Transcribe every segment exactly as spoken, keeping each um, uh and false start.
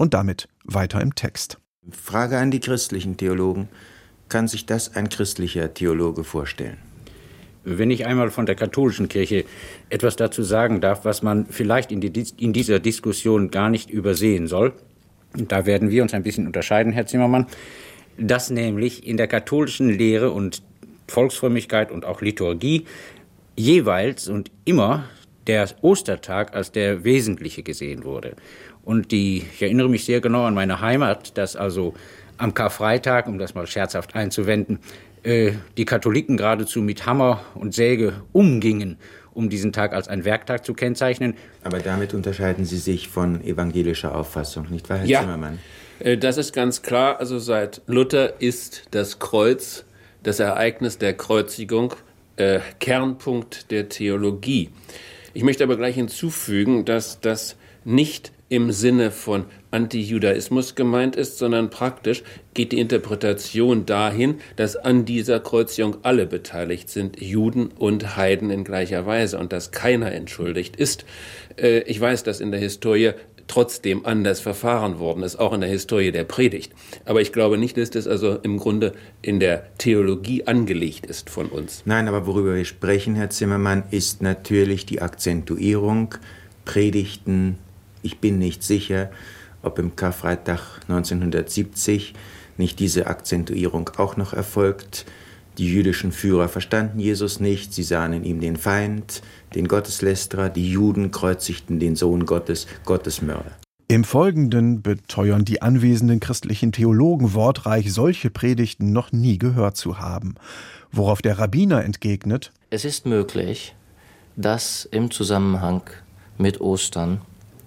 Und damit weiter im Text. Frage an die christlichen Theologen. Kann sich das ein christlicher Theologe vorstellen? Wenn ich einmal von der katholischen Kirche etwas dazu sagen darf, was man vielleicht in, die, in dieser Diskussion gar nicht übersehen soll, da werden wir uns ein bisschen unterscheiden, Herr Zimmermann, dass nämlich in der katholischen Lehre und Volksfrömmigkeit und auch Liturgie jeweils und immer der Ostertag als der wesentliche gesehen wurde. Und die, ich erinnere mich sehr genau an meine Heimat, dass also am Karfreitag, um das mal scherzhaft einzuwenden, äh, die Katholiken geradezu mit Hammer und Säge umgingen, um diesen Tag als einen Werktag zu kennzeichnen. Aber damit unterscheiden Sie sich von evangelischer Auffassung, nicht wahr, Herr ja, Zimmermann? Äh, das ist ganz klar. Also seit Luther ist das Kreuz, das Ereignis der Kreuzigung, äh, Kernpunkt der Theologie. Ich möchte aber gleich hinzufügen, dass das nicht im Sinne von Antijudaismus gemeint ist, sondern praktisch geht die Interpretation dahin, dass an dieser Kreuzigung alle beteiligt sind, Juden und Heiden in gleicher Weise, und dass keiner entschuldigt ist. Ich weiß, dass in der Historie trotzdem anders verfahren worden ist, auch in der Historie der Predigt. Aber ich glaube nicht, dass das also im Grunde in der Theologie angelegt ist von uns. Nein, aber worüber wir sprechen, Herr Zimmermann, ist natürlich die Akzentuierung, Predigten. Ich bin nicht sicher, ob im Karfreitag neunzehnhundertsiebzig nicht diese Akzentuierung auch noch erfolgt. Die jüdischen Führer verstanden Jesus nicht, sie sahen in ihm den Feind, den Gotteslästerer, die Juden kreuzigten den Sohn Gottes, Gottesmörder. Im Folgenden beteuern die anwesenden christlichen Theologen wortreich, solche Predigten noch nie gehört zu haben. Worauf der Rabbiner entgegnet: Es ist möglich, dass im Zusammenhang mit Ostern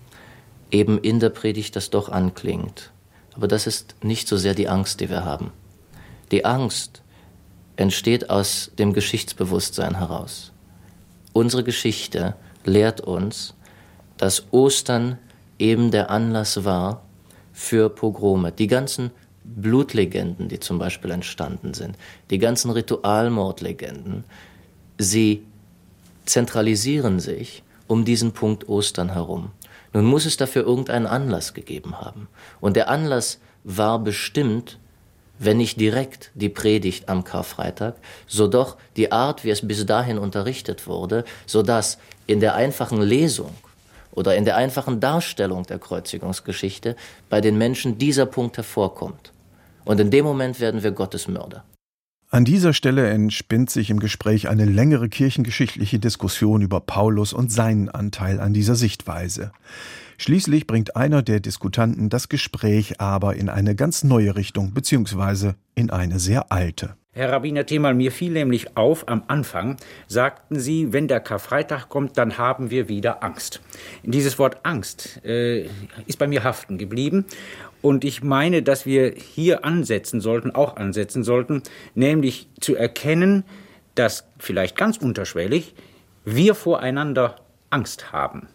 eben in der Predigt das doch anklingt. Aber das ist nicht so sehr die Angst, die wir haben. Die Angst entsteht aus dem Geschichtsbewusstsein heraus. Unsere Geschichte lehrt uns, dass Ostern eben der Anlass war für Pogrome. Die ganzen Blutlegenden, die zum Beispiel entstanden sind, die ganzen Ritualmordlegenden, sie zentralisieren sich um diesen Punkt Ostern herum. Nun muss es dafür irgendeinen Anlass gegeben haben. Und der Anlass war bestimmt, wenn nicht direkt die Predigt am Karfreitag, so doch die Art, wie es bis dahin unterrichtet wurde, sodass in der einfachen Lesung oder in der einfachen Darstellung der Kreuzigungsgeschichte bei den Menschen dieser Punkt hervorkommt. Und in dem Moment werden wir Gottesmörder. An dieser Stelle entspinnt sich im Gespräch eine längere kirchengeschichtliche Diskussion über Paulus und seinen Anteil an dieser Sichtweise. Schließlich bringt einer der Diskutanten das Gespräch aber in eine ganz neue Richtung, beziehungsweise in eine sehr alte. Herr Rabbiner Themal, mir fiel nämlich auf, am Anfang sagten Sie, wenn der Karfreitag kommt, dann haben wir wieder Angst. Dieses Wort Angst äh, ist bei mir haften geblieben. Und ich meine, dass wir hier ansetzen sollten, auch ansetzen sollten, nämlich zu erkennen, dass vielleicht ganz unterschwellig wir voreinander Angst haben.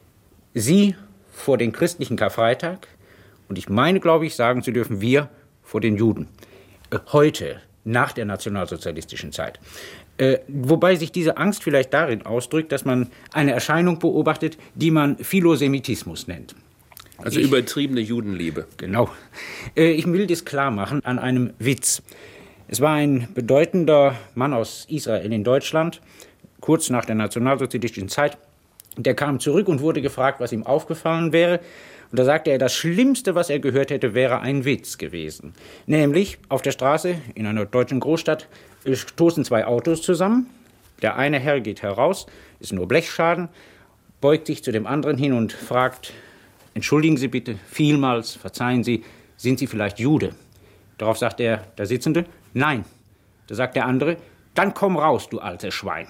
Sie vor den christlichen Karfreitag und ich meine, glaube ich, sagen zu dürfen, wir vor den Juden. Äh, heute, nach der nationalsozialistischen Zeit. Äh, wobei sich diese Angst vielleicht darin ausdrückt, dass man eine Erscheinung beobachtet, die man Philosemitismus nennt. Also ich, übertriebene Judenliebe. Genau. Äh, ich will das klar machen an einem Witz. Es war ein bedeutender Mann aus Israel in Deutschland, kurz nach der nationalsozialistischen Zeit. Der kam zurück und wurde gefragt, was ihm aufgefallen wäre. Und da sagte er, das Schlimmste, was er gehört hätte, wäre ein Witz gewesen. Nämlich auf der Straße in einer deutschen Großstadt stoßen zwei Autos zusammen. Der eine Herr geht heraus, ist nur Blechschaden, beugt sich zu dem anderen hin und fragt: Entschuldigen Sie bitte, vielmals, verzeihen Sie, sind Sie vielleicht Jude? Darauf sagt der, der Sitzende, nein. Da sagt der andere, dann komm raus, du altes Schwein.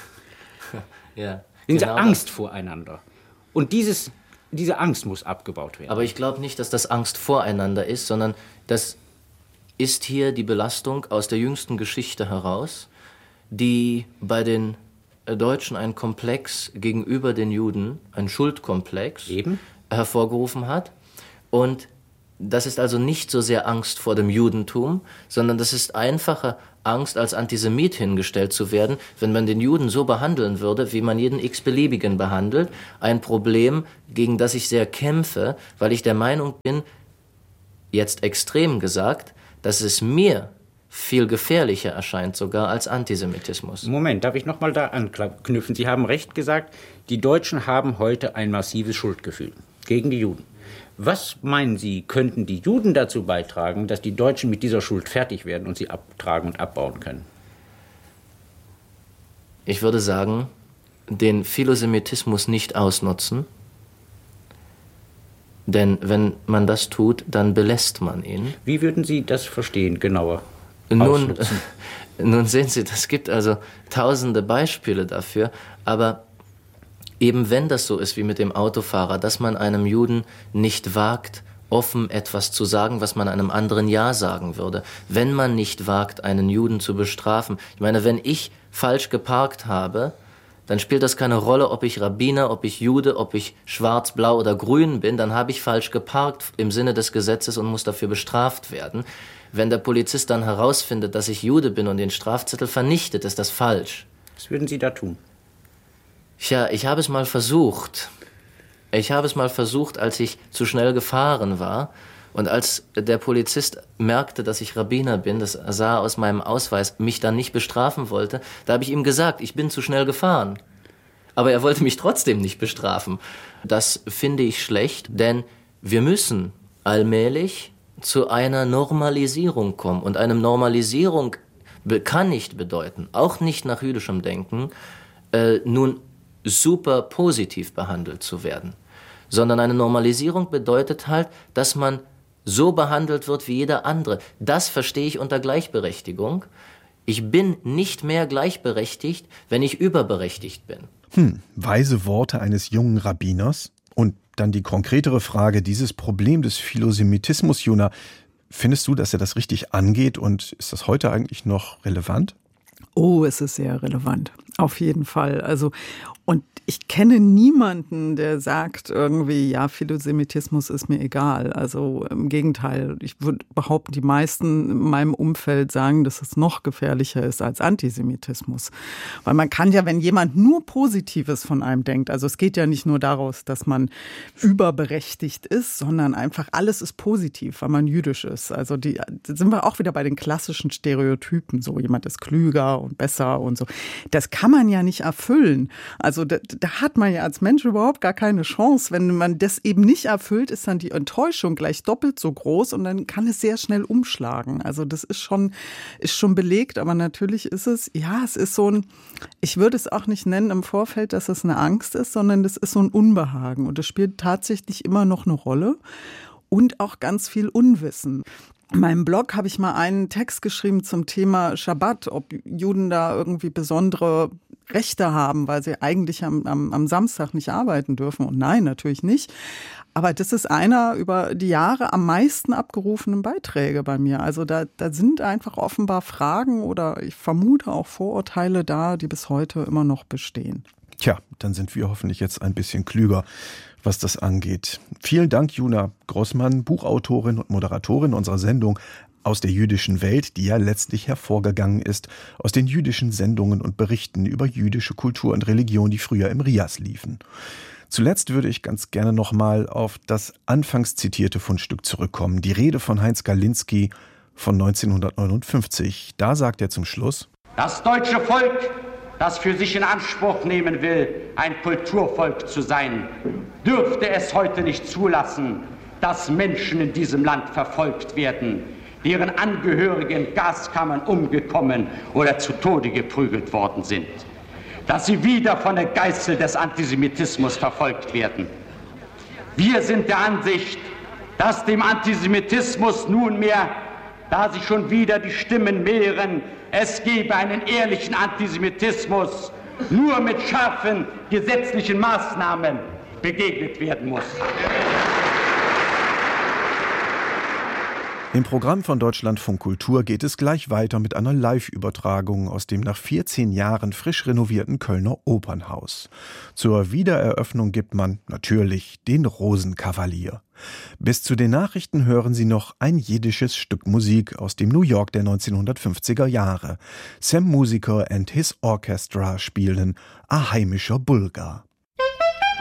Ja, Sind Sie genau Angst das. voreinander. Und dieses, diese Angst muss abgebaut werden. Aber ich glaube nicht, dass das Angst voreinander ist, sondern das ist hier die Belastung aus der jüngsten Geschichte heraus, die bei den Deutschen einen Komplex gegenüber den Juden, einen Schuldkomplex, Eben. hervorgerufen hat. Und Das ist also nicht so sehr Angst vor dem Judentum, sondern das ist einfache Angst, als Antisemit hingestellt zu werden, wenn man den Juden so behandeln würde, wie man jeden x-beliebigen behandelt. Ein Problem, gegen das ich sehr kämpfe, weil ich der Meinung bin, jetzt extrem gesagt, dass es mir viel gefährlicher erscheint sogar als Antisemitismus. Moment, darf ich noch mal da anknüpfen? Sie haben recht gesagt, die Deutschen haben heute ein massives Schuldgefühl gegen die Juden. Was meinen Sie, könnten die Juden dazu beitragen, dass die Deutschen mit dieser Schuld fertig werden und sie abtragen und abbauen können? Ich würde sagen, den Philosemitismus nicht ausnutzen, denn wenn man das tut, dann belässt man ihn. Wie würden Sie das verstehen, genauer? Nun, nun sehen Sie, es gibt also tausende Beispiele dafür, aber eben wenn das so ist wie mit dem Autofahrer, dass man einem Juden nicht wagt, offen etwas zu sagen, was man einem anderen Ja sagen würde. Wenn man nicht wagt, einen Juden zu bestrafen. Ich meine, wenn ich falsch geparkt habe, dann spielt das keine Rolle, ob ich Rabbiner, ob ich Jude, ob ich schwarz, blau oder grün bin, dann habe ich falsch geparkt im Sinne des Gesetzes und muss dafür bestraft werden. Wenn der Polizist dann herausfindet, dass ich Jude bin und den Strafzettel vernichtet, ist das falsch. Was würden Sie da tun? Tja, ich habe es mal versucht. Ich habe es mal versucht, als ich zu schnell gefahren war. Und als der Polizist merkte, dass ich Rabbiner bin, das sah aus meinem Ausweis, mich dann nicht bestrafen wollte, da habe ich ihm gesagt, ich bin zu schnell gefahren. Aber er wollte mich trotzdem nicht bestrafen. Das finde ich schlecht, denn wir müssen allmählich zu einer Normalisierung kommen. Und eine Normalisierung kann nicht bedeuten, auch nicht nach jüdischem Denken, äh, nun super positiv behandelt zu werden. Sondern eine Normalisierung bedeutet halt, dass man so behandelt wird wie jeder andere. Das verstehe ich unter Gleichberechtigung. Ich bin nicht mehr gleichberechtigt, wenn ich überberechtigt bin. Hm, weise Worte eines jungen Rabbiners. Und dann die konkretere Frage, dieses Problem des Philosemitismus, Jona, findest du, dass er das richtig angeht und ist das heute eigentlich noch relevant? Oh, es ist sehr relevant, auf jeden Fall. Also, und ich kenne niemanden, der sagt irgendwie, ja, Philosemitismus ist mir egal. Also im Gegenteil, ich würde behaupten, die meisten in meinem Umfeld sagen, dass es noch gefährlicher ist als Antisemitismus. Weil man kann ja, wenn jemand nur Positives von einem denkt, also es geht ja nicht nur daraus, dass man überberechtigt ist, sondern einfach alles ist positiv, weil man jüdisch ist. Also die, da sind wir auch wieder bei den klassischen Stereotypen, so jemand ist klüger und besser und so. Das kann man ja nicht erfüllen. Also da, da hat man ja als Mensch überhaupt gar keine Chance. Wenn man das eben nicht erfüllt, ist dann die Enttäuschung gleich doppelt so groß und dann kann es sehr schnell umschlagen. Also das ist schon, ist schon belegt, aber natürlich ist es, ja, es ist so ein, ich würde es auch nicht nennen im Vorfeld, dass es eine Angst ist, sondern das ist so ein Unbehagen und es spielt tatsächlich immer noch eine Rolle und auch ganz viel Unwissen. In meinem Blog habe ich mal einen Text geschrieben zum Thema Schabbat, ob Juden da irgendwie besondere Rechte haben, weil sie eigentlich am, am, am Samstag nicht arbeiten dürfen. Und nein, natürlich nicht. Aber das ist einer über die Jahre am meisten abgerufenen Beiträge bei mir. Also da, da sind einfach offenbar Fragen oder ich vermute auch Vorurteile da, die bis heute immer noch bestehen. Tja, dann sind wir hoffentlich jetzt ein bisschen klüger, was das angeht. Vielen Dank, Jona Grossmann, Buchautorin und Moderatorin unserer Sendung Aus der jüdischen Welt, die ja letztlich hervorgegangen ist aus den jüdischen Sendungen und Berichten über jüdische Kultur und Religion, die früher im Rias liefen. Zuletzt würde ich ganz gerne nochmal auf das anfangs zitierte Fundstück zurückkommen, die Rede von Heinz Galinski von neunzehnhundertneunundfünfzig. Da sagt er zum Schluss: Das deutsche Volk, das für sich in Anspruch nehmen will, ein Kulturvolk zu sein, dürfte es heute nicht zulassen, dass Menschen in diesem Land verfolgt werden, deren Angehörige in Gaskammern umgekommen oder zu Tode geprügelt worden sind. Dass sie wieder von der Geißel des Antisemitismus verfolgt werden. Wir sind der Ansicht, dass dem Antisemitismus nunmehr, da sich schon wieder die Stimmen mehren, es gebe einen ehrlichen Antisemitismus, nur mit scharfen gesetzlichen Maßnahmen begegnet werden muss. Im Programm von Deutschlandfunk Kultur geht es gleich weiter mit einer Live-Übertragung aus dem nach vierzehn Jahren frisch renovierten Kölner Opernhaus. Zur Wiedereröffnung gibt man natürlich den Rosenkavalier. Bis zu den Nachrichten hören Sie noch ein jiddisches Stück Musik aus dem New York der neunzehnhundertfünfziger Jahre. Sam Musiker and his Orchestra spielen A heimischer Bulgar.